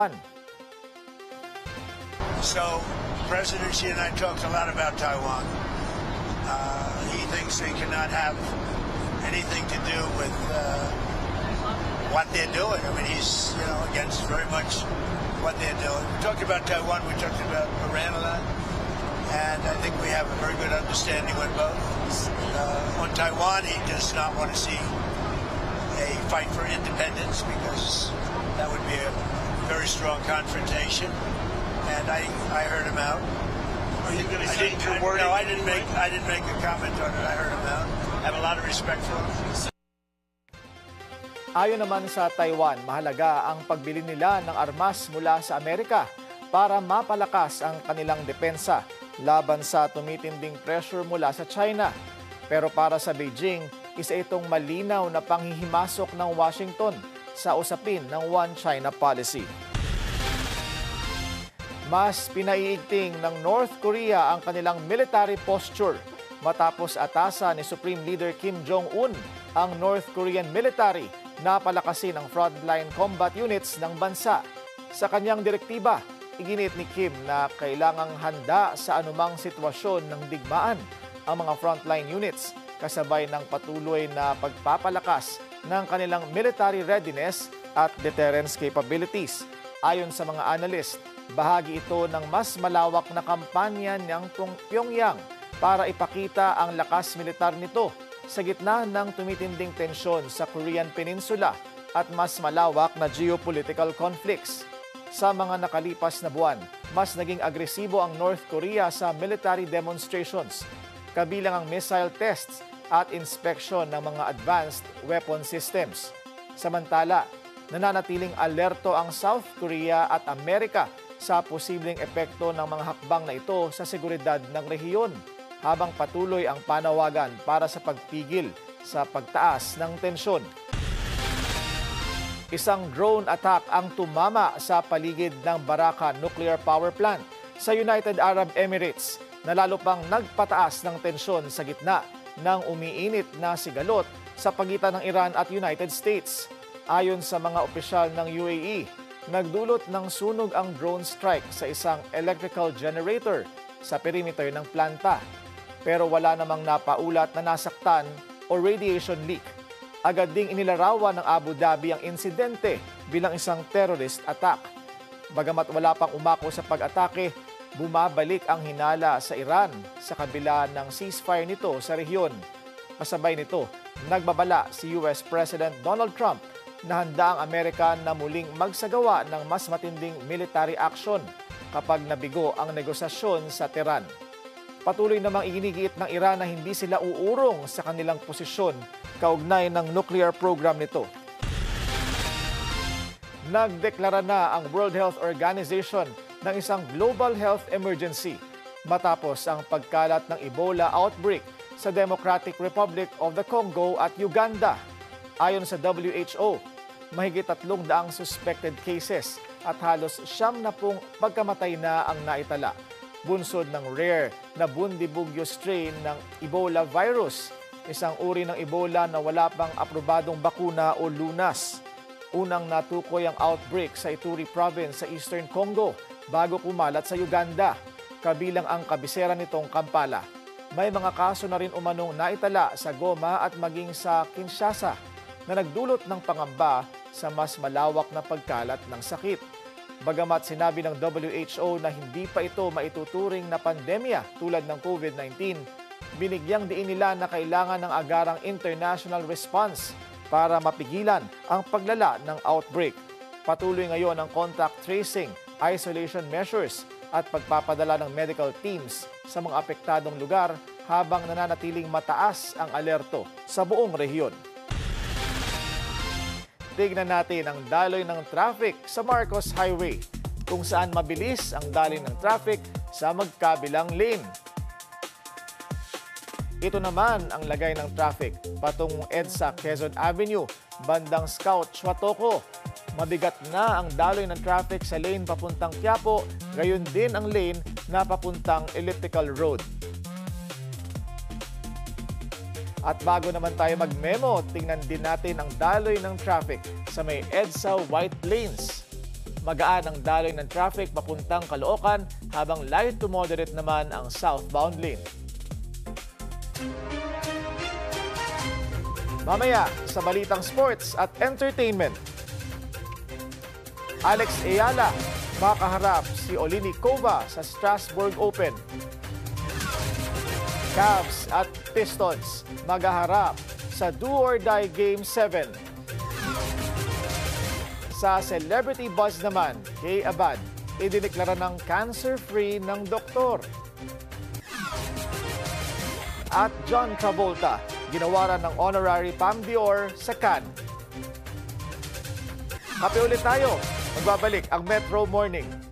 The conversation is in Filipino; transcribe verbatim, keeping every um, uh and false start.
So, President Xi and I talked a lot about Taiwan. Uh, he thinks they cannot have anything to do with uh, what they're doing. I mean, he's, you know, against very much what they're doing. We talked about Taiwan, we talked about Iran a lot, and I think we have a very good understanding with both. Uh, on Taiwan, he does not want to see a fight for independence because that would be a very strong confrontation. And I, I heard him out. Are you going to I change didn't, your I, wording? no, I didn't make I didn't make a comment on it. I heard him out. I have a lot of respect for him. Ayon naman sa Taiwan, mahalaga ang pagbili nila ng armas mula sa Amerika para mapalakas ang kanilang depensa laban sa tumitinding pressure mula sa China. Pero para sa Beijing, isa itong malinaw na panghihimasok ng Washington sa usapin ng One China policy. Mas pinaiigting ng North Korea ang kanilang military posture matapos atasan ni Supreme Leader Kim Jong-un ang North Korean military na palakasin ang frontline combat units ng bansa. Sa kanyang direktiba, iginit ni Kim na kailangang handa sa anumang sitwasyon ng digmaan ang mga frontline units kasabay ng patuloy na pagpapalakas ng kanilang military readiness at deterrence capabilities. Ayon sa mga analyst, bahagi ito ng mas malawak na kampanya ng Pyongyang para ipakita ang lakas militar nito sa gitna ng tumitinding tensyon sa Korean Peninsula at mas malawak na geopolitical conflicts. Sa mga nakalipas na buwan, mas naging agresibo ang North Korea sa military demonstrations, kabilang ang missile tests at inspection ng mga advanced weapon systems. Samantala, nananatiling alerto ang South Korea at Amerika sa posibleng epekto ng mga hakbang na ito sa seguridad ng rehiyon habang patuloy ang panawagan para sa pagpigil sa pagtaas ng tensyon. Isang drone attack ang tumama sa paligid ng Baraka Nuclear Power Plant sa United Arab Emirates na lalo pang nagpataas ng tensyon sa gitna ng umiinit na sigalot sa pagitan ng Iran at United States. Ayon sa mga opisyal ng U A E, nagdulot ng sunog ang drone strike sa isang electrical generator sa perimeter ng planta. Pero wala namang napaulat na nasaktan o radiation leak. Agad ding inilarawan ng Abu Dhabi ang insidente bilang isang terrorist attack. Bagamat wala pang umako sa pag-atake, bumabalik ang hinala sa Iran sa kabila ng ceasefire nito sa rehiyon. Kasabay nito, nagbabala si U S President Donald Trump na handa ang Amerika na muling magsagawa ng mas matinding military action kapag nabigo ang negosasyon sa Tehran. Patuloy namang iginigiit ng Iran na hindi sila uurong sa kanilang posisyon kaugnay ng nuclear program nito. Nagdeklara na ang World Health Organization ng isang global health emergency matapos ang pagkalat ng Ebola outbreak sa Democratic Republic of the Congo at Uganda. Ayon sa W H O, mahigit tatlong daang suspected cases at halos siyam na pong pagkamatay na ang naitala. Bunsod ng rare na Bundibugyo strain ng Ebola virus, isang uri ng Ebola na wala pang aprobadong bakuna o lunas. Unang natukoy ang outbreak sa Ituri province sa Eastern Congo bago kumalat sa Uganda, kabilang ang kabisera nitong Kampala. May mga kaso na rin umanong naitala sa Goma at maging sa Kinshasa na nagdulot ng pangamba sa mas malawak na pagkalat ng sakit. Bagamat sinabi ng W H O na hindi pa ito maituturing na pandemya tulad ng COVID nineteen, binigyang diin nila na kailangan ng agarang international response para mapigilan ang paglala ng outbreak. Patuloy ngayon ang contact tracing, isolation measures at pagpapadala ng medical teams sa mga apektadong lugar habang nananatiling mataas ang alerto sa buong rehiyon. Tignan natin ang daloy ng traffic sa Marcos Highway, kung saan mabilis ang daloy ng traffic sa magkabilang lane. Ito naman ang lagay ng traffic patungong EDSA Quezon Avenue, bandang Scout Chuatoco. Mabigat na ang daloy ng traffic sa lane papuntang Quiapo, gayon din ang lane na papuntang Elliptical Road. At bago naman tayo mag-memo, tingnan din natin ang daloy ng traffic sa may EDSA White Plains. Magaan ang daloy ng traffic papuntang Caloocan habang light to moderate naman ang southbound lane. Mamaya sa balitang sports at entertainment. Alex Ayala makaharap si Olinikova sa Strasbourg Open. Cavs at Pistons maghaharap sa do or die Game seven. Sa celebrity buzz naman, Kay Abad, idineklara ng cancer-free ng doktor. At John Travolta, ginawaran ng honorary Palme d'Or sa Cannes. Kape ulit tayo. Magbabalik ang Metro Morning.